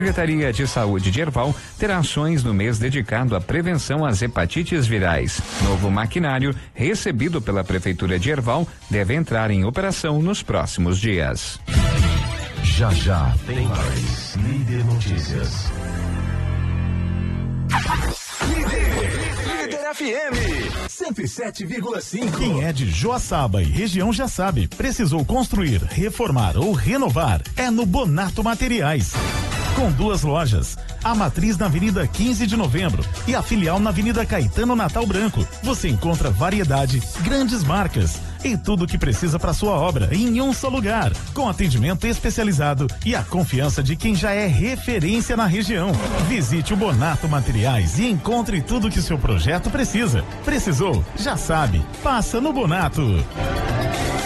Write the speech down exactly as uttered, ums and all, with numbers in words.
A Secretaria de Saúde de Herval terá ações no mês dedicado à prevenção às hepatites virais. Novo maquinário recebido pela Prefeitura de Herval deve entrar em operação nos próximos dias. Já já tem mais Líder Notícias. Líder, Líder F M cento e sete vírgula cinco. Quem é de Joaçaba e região já sabe, precisou construir, reformar ou renovar, é no Bonato Materiais. Com duas lojas, a matriz na Avenida quinze de Novembro e a filial na Avenida Caetano Natal Branco. Você encontra variedade, grandes marcas e tudo o que precisa para sua obra em um só lugar, com atendimento especializado e a confiança de quem já é referência na região. Visite o Bonato Materiais e encontre tudo que seu projeto precisa. Precisou? Já sabe. Passa no Bonato.